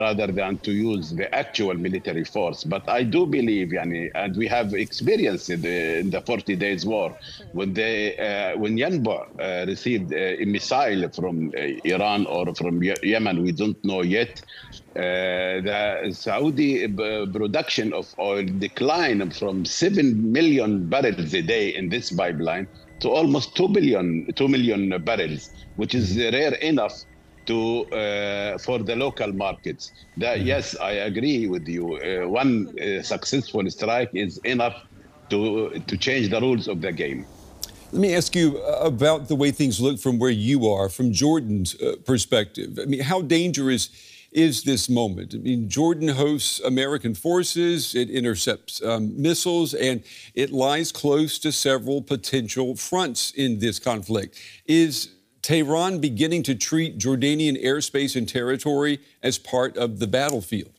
rather than to use the actual military force. But I do believe, yani, and we have experienced in the 40 Days War, when when Yanbu received a missile from Iran or from Yemen, we don't know yet. The Saudi production of oil declined from 7 million barrels a day in this pipeline to almost 2 million barrels, which is rare enough to for the local markets. That yes, I agree with you. One successful strike is enough to change the rules of the game. Let me ask you about the way things look from where you are, from Jordan's perspective. I mean, how dangerous is this moment? I mean, Jordan hosts American forces, it intercepts missiles, and it lies close to several potential fronts in this conflict. Is Tehran beginning to treat Jordanian airspace and territory as part of the battlefield?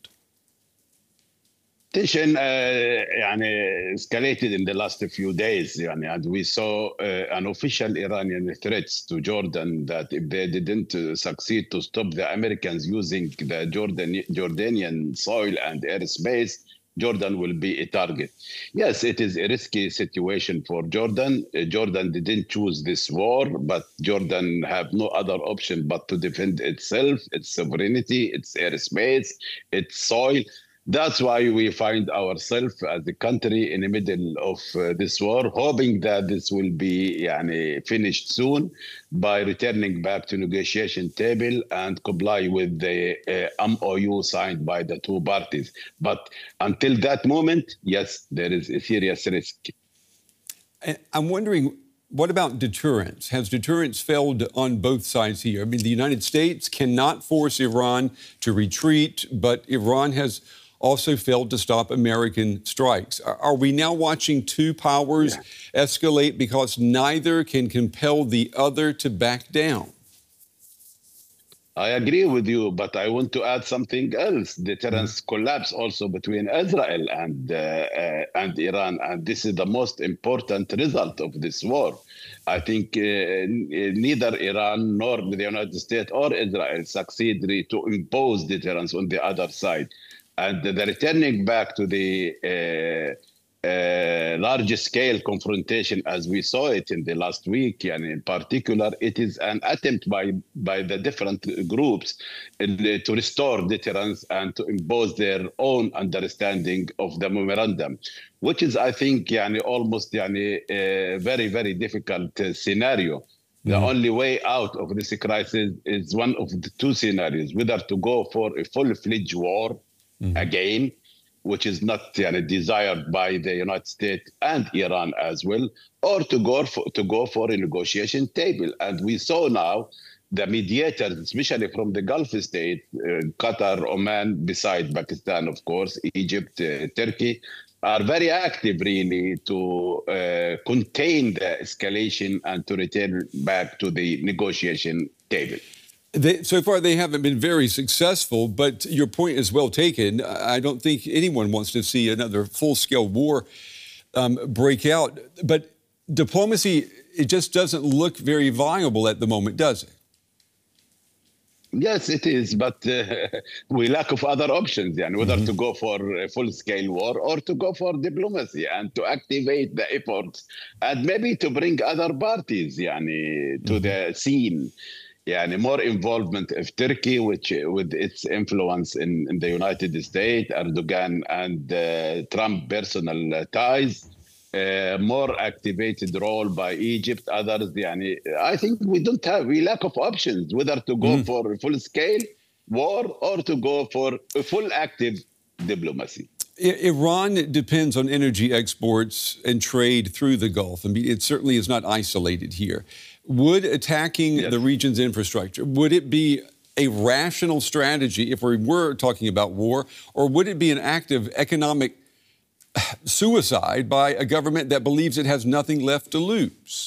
Tension escalated in the last few days, and we saw an official Iranian threats to Jordan that if they didn't succeed to stop the Americans using the Jordanian soil and airspace, Jordan will be a target. Yes, it is a risky situation for Jordan. Jordan didn't choose this war, but Jordan have no other option but to defend itself, its sovereignty, its airspace, its soil. That's why we find ourselves as a country in the middle of this war, hoping that this will be finished soon by returning back to negotiation table and comply with the MOU signed by the two parties. But until that moment, yes, there is a serious risk. I'm wondering, what about deterrence? Has deterrence failed on both sides here? I mean, the United States cannot force Iran to retreat, but Iran has also failed to stop American strikes. Are we now watching two powers escalate because neither can compel the other to back down? I agree with you, but I want to add something else. Deterrence collapse also between Israel and Iran, and this is the most important result of this war. I think neither Iran nor the United States or Israel succeeded to impose deterrence on the other side. And the returning back to the large-scale confrontation, as we saw it in the last week, and in particular, it is an attempt by the different groups to restore deterrence and to impose their own understanding of the memorandum, which is, I think, almost a very, very difficult scenario. The only way out of this crisis is one of the two scenarios, whether to go for a full-fledged war again, which is not desired by the United States and Iran as well, or to go for a negotiation table. And we saw now the mediators, especially from the Gulf state, Qatar, Oman, beside Pakistan, of course, Egypt, Turkey, are very active really to contain the escalation and to return back to the negotiation table. So far, they haven't been very successful, but your point is well taken. I don't think anyone wants to see another full-scale war break out. But diplomacy, it just doesn't look very viable at the moment, does it? Yes, it is, but we lack of other options, whether to go for a full-scale war or to go for diplomacy and to activate the efforts and maybe to bring other parties to the scene. More involvement of Turkey, which with its influence in the United States, Erdogan and Trump personal ties, more activated role by Egypt, others. I think we lack of options, whether to go for a full-scale war or to go for a full active diplomacy. Iran depends on energy exports and trade through the Gulf. I mean, it certainly is not isolated here. Would attacking the region's infrastructure, would it be a rational strategy if we were talking about war, or would it be an act of economic suicide by a government that believes it has nothing left to lose?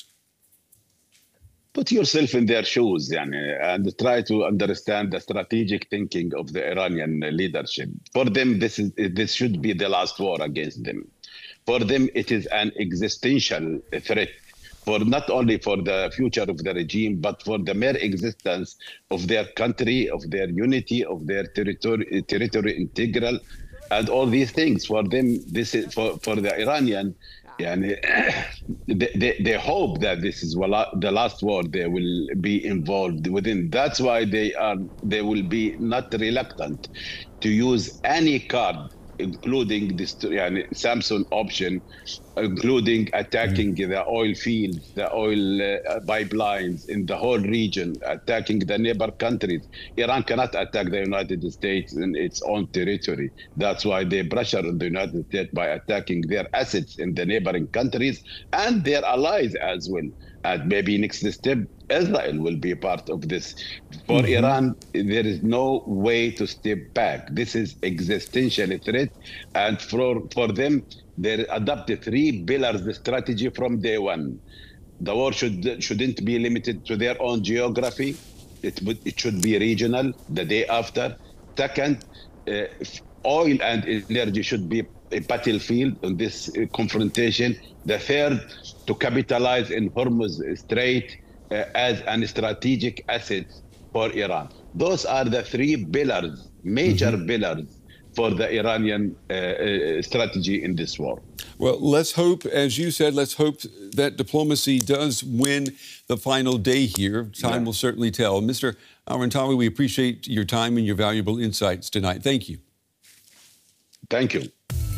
Put yourself in their shoes and try to understand the strategic thinking of the Iranian leadership. For them, this should be the last war against them. For them, it is an existential threat for not only for the future of the regime, but for the mere existence of their country, of their unity, of their territory integral, and all these things. For them, this is for the Iranian. Yani, they hope that this is the last war they will be involved within. That's why they will be not reluctant to use any card, including this Samson option, including attacking the oil fields, the oil pipelines in the whole region, attacking the neighbor countries. Iran cannot attack the United States in its own territory. That's why they pressure on the United States by attacking their assets in the neighboring countries and their allies as well. And maybe next step, Israel will be part of this. For Iran, there is no way to step back. This is existential threat. And for them, they adopted 3 pillars strategy from day one. The war shouldn't be limited to their own geography. It should be regional the day after. Second, oil and energy should be a battlefield in this confrontation. The third, to capitalize in Hormuz Strait as a strategic asset for Iran. Those are the 3 pillars, major pillars for the Iranian strategy in this war. Well, let's hope, as you said, let's hope that diplomacy does win the final day here. Time will certainly tell. Mr. Al-Rantawi, we appreciate your time and your valuable insights tonight. Thank you. Thank you.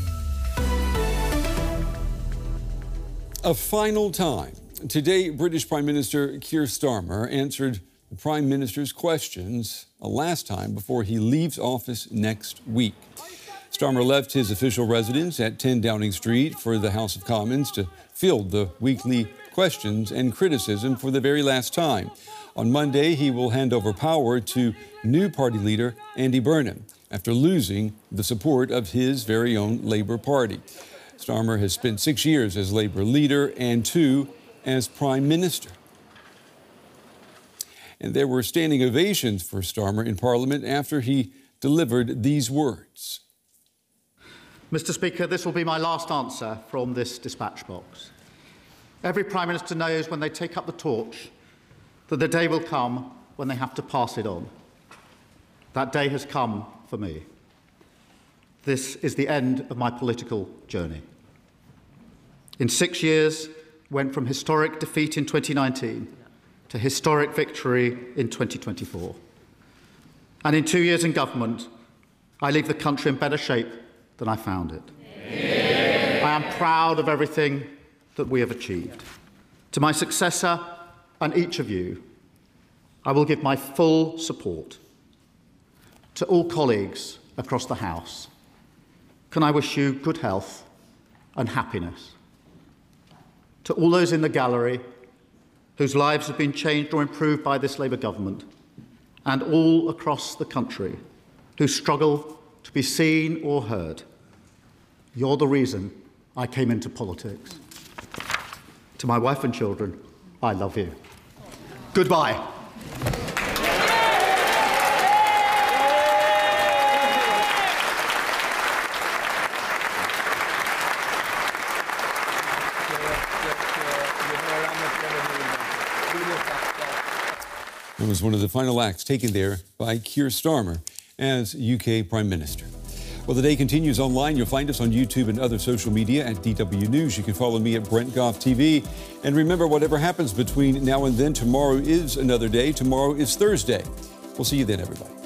A final time. Today, British Prime Minister Keir Starmer answered the Prime Minister's questions a last time before he leaves office next week. Starmer left his official residence at 10 Downing Street for the House of Commons to field the weekly questions and criticism for the very last time. On Monday, he will hand over power to new party leader Andy Burnham after losing the support of his very own Labour Party. Starmer has spent 6 years as Labour leader and 2 as Prime Minister. And there were standing ovations for Starmer in Parliament after he delivered these words. Mr. Speaker, this will be my last answer from this dispatch box. Every Prime Minister knows when they take up the torch that the day will come when they have to pass it on. That day has come for me. This is the end of my political journey. In 6 years, went from historic defeat in 2019 to historic victory in 2024. And in 2 years in government, I leave the country in better shape than I found it. I am proud of everything that we have achieved. To my successor and each of you, I will give my full support. To all colleagues across the House, can I wish you good health and happiness. To all those in the gallery whose lives have been changed or improved by this Labour government, and all across the country who struggle to be seen or heard, you're the reason I came into politics. To my wife and children, I love you. Goodbye. It was one of the final acts taken there by Keir Starmer as UK Prime Minister. Well, the day continues online. You'll find us on YouTube and other social media at DW News. You can follow me at Brent Goff TV. And remember, whatever happens between now and then, tomorrow is another day. Tomorrow is Thursday. We'll see you then, everybody.